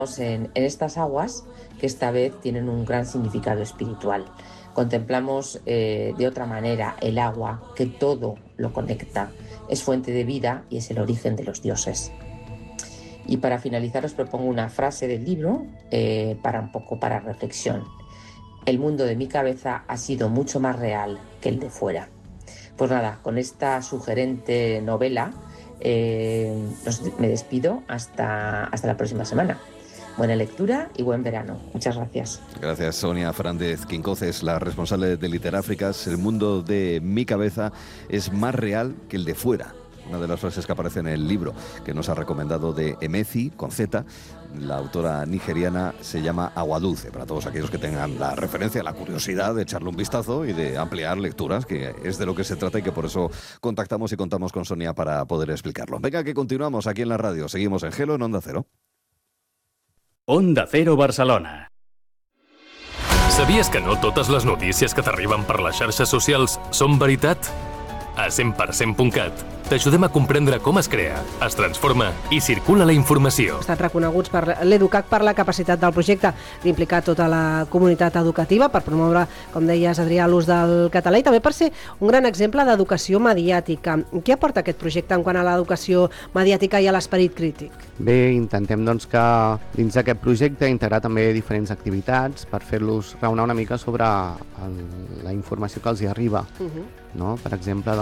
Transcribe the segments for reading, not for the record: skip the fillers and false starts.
en estas aguas que esta vez tienen un gran significado espiritual. Contemplamos de otra manera el agua, que todo lo conecta, es fuente de vida y es el origen de los dioses. Y para finalizar os propongo una frase del libro para reflexión. El mundo de mi cabeza ha sido mucho más real que el de fuera. Pues nada, con esta sugerente novela me despido hasta la próxima semana. Buena lectura y buen verano. Muchas gracias. Gracias, Sonia Fernández Quincoces, la responsable de Literáfricas. El mundo de mi cabeza es más real que el de fuera. Una de las frases que aparece en el libro que nos ha recomendado de Emezi, con Z. La autora nigeriana se llama Agua Dulce, para todos aquellos que tengan la referencia, la curiosidad de echarle un vistazo y de ampliar lecturas, que es de lo que se trata y que por eso contactamos y contamos con Sonia para poder explicarlo. Venga, que continuamos aquí en la radio. Seguimos en Gelo, en Onda Cero. Onda Cero Barcelona. Sabies que no totes les notícies que t'arriben per les xarxes socials són veritat? A 100%.cat t'ajudem a comprendre com es crea, es transforma i circula la informació. Estan reconeguts per l'Educac per la capacitat del projecte d'implicar tota la comunitat educativa per promoure, com deies, Adrià, l'ús del català i també per ser un gran exemple d'educació mediàtica. Què aporta aquest projecte en quant a l'educació mediàtica i a l'esperit crític? Bé, intentem que dins d'aquest projecte integrar també diferents activitats per fer-los raonar una mica sobre la informació que els hi arriba. No? Per exemple,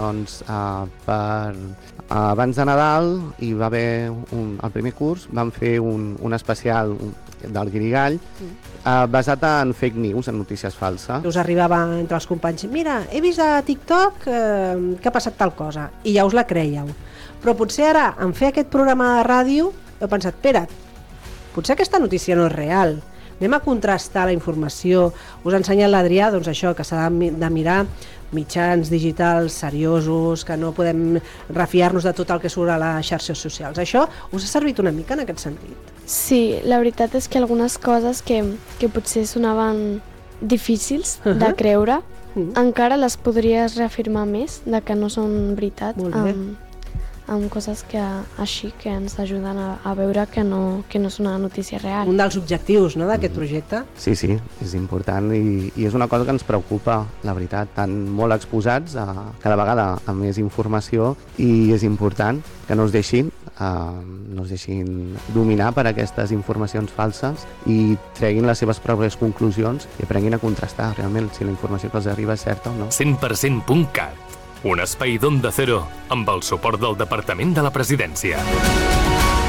abans de Nadal hi va haver al primer curs vam fer un especial del Guirigall basat en fake news, en notícies falses. Us arribava entre els companys, mira, he vist a TikTok que ha passat tal cosa, i ja us la creieu. Però potser ara, en fer aquest programa de ràdio, heu pensat, espera't, potser aquesta notícia no és real. Anem a contrastar la informació. Us ha ensenyat l'Adrià, doncs això, que s'ha de mirar mitjans digitals seriosos, que no podem refiar-nos de tot el que surt a les xarxes socials. Això us ha servit una mica en aquest sentit? Sí, la veritat és que algunes coses que potser sonaven difícils de creure, encara les podries reafirmar més, de que no són veritat, amb coses així que ens ajuden a veure que no és una notícia real. Un dels objectius, no, d'aquest projecte? Sí, és important i és una cosa que ens preocupa, la veritat. Estan molt exposats cada vegada a més informació i és important que no es deixin dominar per aquestes informacions falses i treguin les seves pròpies conclusions i aprenguin a contrastar realment si la informació que els arriba és certa o no. 100%.cat, un espai d'Onda Cero amb el suport del Departament de la Presidència.